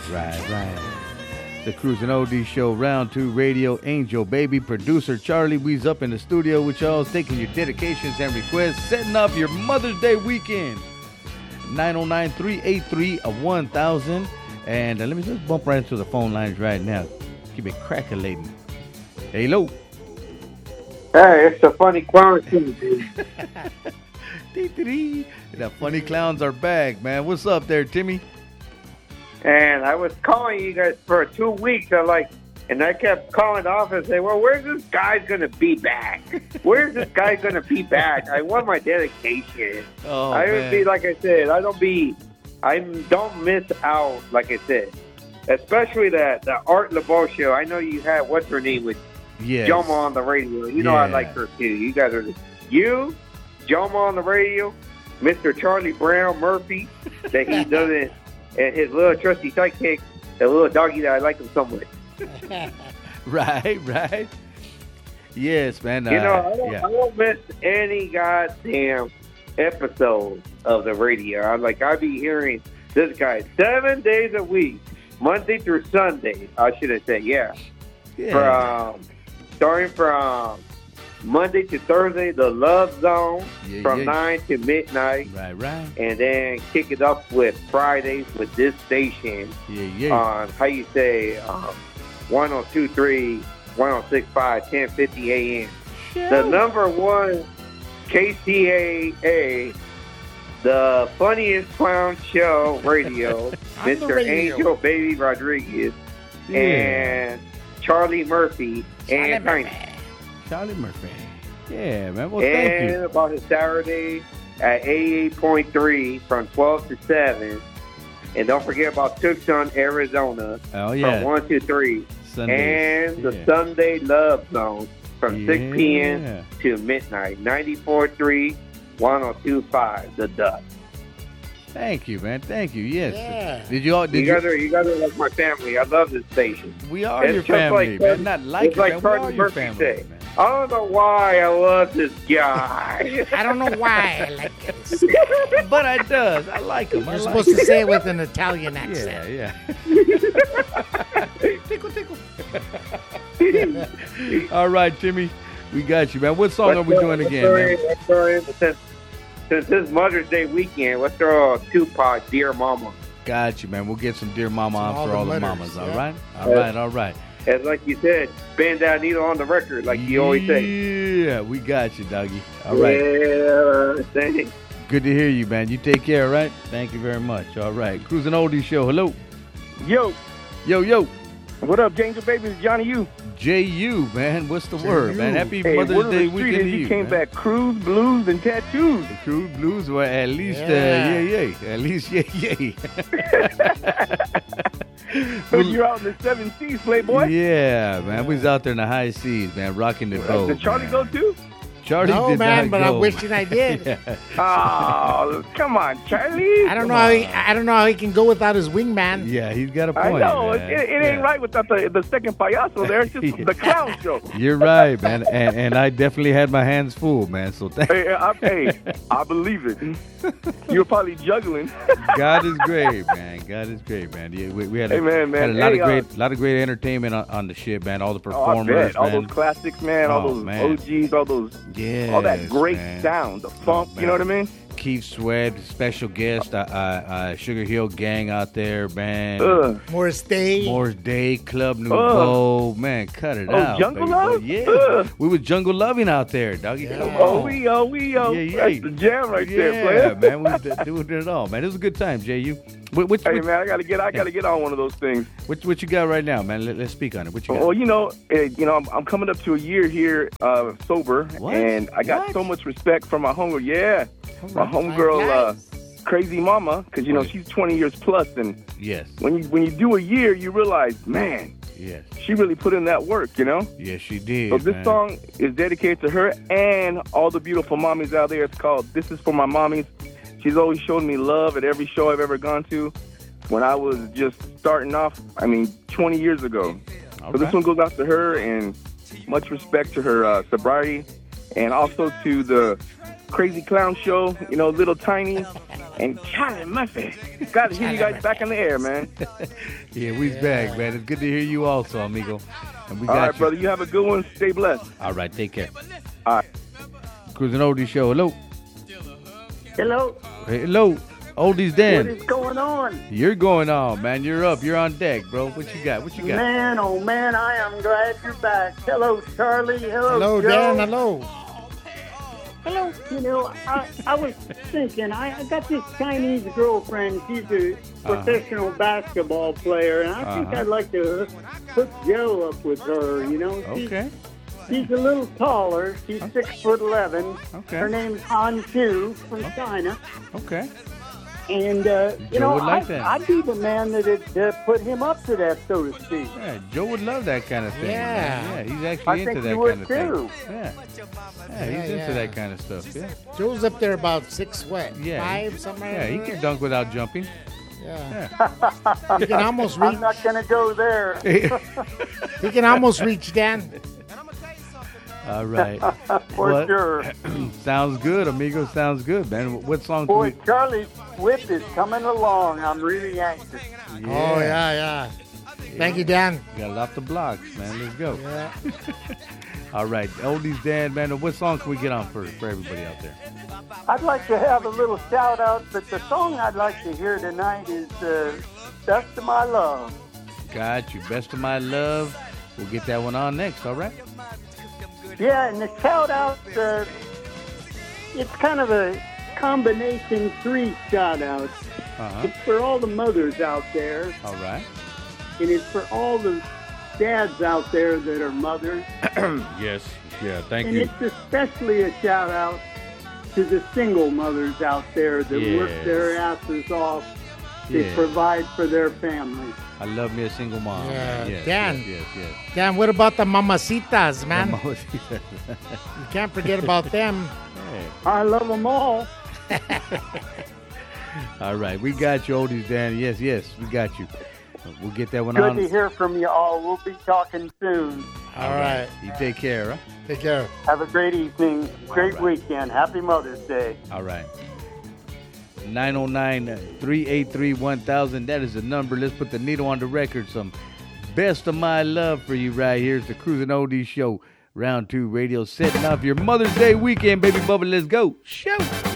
Right. The Cruising OD Show, Round 2 Radio, Angel Baby. Producer Charlie We's up in the studio with y'all, taking your dedications and requests, setting up your Mother's Day weekend. 909-383-1000. And let me just bump right into the phone lines right now. Keep it crackling. Hello. Hey, it's the Funny Clown Show, dude. The funny clowns are back, man. What's up there, Timmy? And I was calling you guys for 2 weeks. And I kept calling the office and saying, well, where's this guy going to be back? Where's this guy going to be back? I want my dedication. Oh, I man. would be, like I said, I don't miss out, like I said. Especially the Art LeBeau show. I know you had, what's her name, with Yes. Joma on the radio. You know I like her too. You guys are, Joma on the radio, Mr. Charlie Brown Murphy, that he doesn't, and his little trusty sidekick, the little doggy that I like him so much. Right. Yes, man. I don't miss any goddamn episode of the radio. I be hearing this guy 7 days a week, Monday through Sunday. I should have said, starting from Monday to Thursday, the Love Zone from 9 to midnight. Right. And then kick it up with Fridays with this station on, 102.3, 106.5, 1050 a.m. The number one KCAA, the funniest clown show radio, Mr. Angel Baby Rodriguez, and Charlie Murphy, and Tiny. Charlie Murphy. Yeah, man. Well, thank you. And about his Saturday at 88.3 from 12 to 7. And don't forget about Tucson, Arizona from 1 to 3. Sundays. And the Sunday Love Zone from 6 p.m. to midnight. 94.3, 102.5, The Dust. Thank you, man. Thank you. Yes. Yeah. You guys are like my family. I love this station. We are your family, man. Not like it's it, like man. We are Charlie your Murphy family, said. man. I don't know why I love this guy. I don't know why I like this. But I does. I like him. You're supposed to say it with an Italian accent. Yeah. Tickle. All right, Timmy. We got you, man. What song are we doing again, man? Since it's Mother's Day weekend, let's throw a Tupac, Dear Mama. Got you, man. We'll get some Dear Mama on for all the mamas, all right? All right. As like you said, bend that needle on the record, like you always say. Yeah, we got you, doggy. All right. Yeah, thanks. Good to hear you, man. You take care, all right? Thank you very much. All right. Cruising Oldie Show. Hello. Yo. What up, Angel Baby? It's Johnny U. J.U., man. What's the word, man? Happy Mother's Day weekend to you, came back cruise, blues, and tattoos. The cruise, blues, well, at least, yay. At least, yay. So you're out in the 7 seas, Playboy? Yeah, man. We was out there in the high seas, man, rocking the boat. Did Charlie go too? Charlie no, did man, not but go. I'm wishing I did. Oh, come on, Charlie. I don't know how he can go without his wingman. Yeah, he's got a point. I know. Man. It ain't right without the second payaso there. It's just the clown show. You're right, man. And I definitely had my hands full, man. So thank you. I believe it. You're probably juggling. God is great, man. God is great, man. Yeah, we had a, man. Had a lot of great entertainment on the ship, man. All the performers, all man. those classics, man. All those OGs, all those. Yeah, all that great sound, the funk. You know what I mean? Keith Sweat, special guest, Sugar Hill Gang out there, man. Morris Day, Club Nouveau, man, cut it out. Jungle baby. Love? Yeah, we was jungle loving out there, doggy. Come on. We That's the jam right there, player. Man, we doing it all, man. It was a good time, J.U. Hey, man, I gotta get on one of those things. What you got right now, man? Let's speak on it. What you got? Well, I'm coming up to a year here sober, and I got so much respect for my homegirl. Yeah, my homegirl, Crazy Mama, because she's 20 years plus, and when you do a year, you realize, man, she really put in that work, Yes, she did. So this song is dedicated to her and all the beautiful mommies out there. It's called "This Is for My Mommies." She's always shown me love at every show I've ever gone to. When I was just starting off, 20 years ago. Okay. So this one goes out to her, and much respect to her sobriety, and also to the Crazy Clown Show, Little Tiny, and Charlie Murphy. Glad to hear you guys back in the air, man. Yeah, we's back, man. It's good to hear you also, amigo. And we All got right, you. brother. You have a good one. Stay blessed. All right, take care. All right. Cruising Oldies Show. Hello. Hello. Hey, hello. Oldies Dan. What is going on? You're going on, man. You're up. You're on deck, bro. What you got? What you got? Man, oh man, I am glad you're back. Hello, Charlie. Hello, Joe. Dan. Hello. Hello. You know, I was thinking, I got this Chinese girlfriend. She's a professional basketball player, and I think I'd like to hook Joe up with her. You know, she's a little taller. She's 6'11". Okay. Her name's Han Chu from China. Okay. And, you know, I'd be the man that'd put him up to that, so to speak. Yeah, Joe would love that kind of thing. Yeah. Man. Yeah, he's actually into that kind of too. thing. Yeah, he's into that kind of stuff. Yeah. Joe's up there about 6 what? Yeah. 5, somewhere. Yeah, he can dunk without jumping. Yeah. He can almost reach. I'm not going to go there. He can almost reach Dan. All right. For sure. Sounds good, amigo. Sounds good, man. What song? Boy, Charlie's whip is coming along. I'm really anxious. Yeah. Oh, yeah. Thank you, Dan. Got it off the blocks, man. Let's go. Yeah. All right. Oldies Dan, man. What song can we get on for everybody out there? I'd like to have a little shout out, but the song I'd like to hear tonight is Best of My Love. Got you. Best of My Love. We'll get that one on next, all right? Yeah, and the shout out, it's kind of a combination 3 shout outs. It's for all the mothers out there. All right. And it's for all the dads out there that are mothers. Yes. Yeah, thank and you. it's especially a shout out to the single mothers out there that work their asses off to provide for their families. I love me a single mom. Yeah. Yes, Dan. Yes. Dan, what about the mamacitas, man? You You can't forget about them. I love them all. All right. We got you, Oldies Dan. Yes. We got you. We'll get that one Good on. to hear from you all. We'll be talking soon. All right. You take care, huh? Take care. Have a great evening. Great weekend. Happy Mother's Day. All right. 909-383-1000. That is the number. Let's put the needle on the record. Some Best of My Love for you right here. It's the Cruising Oldies Show. Round 2 radio setting off your Mother's Day weekend, baby bubba. Let's go. Show.